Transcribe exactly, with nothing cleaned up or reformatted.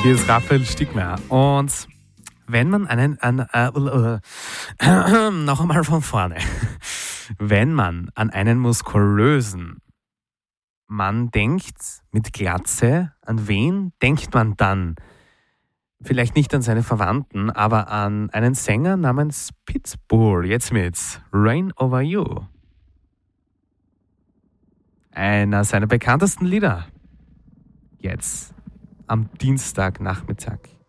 Hier ist Raphael Stigmeier. Und wenn man einen, an, äh, äh, äh, noch einmal von vorne, wenn man an einen muskulösen Mann denkt mit Glatze, an wen denkt man dann? Vielleicht nicht an seine Verwandten, aber an einen Sänger namens Pitbull. Jetzt mit Rain Over You. Einer seiner bekanntesten Lieder. Jetzt am Dienstagnachmittag.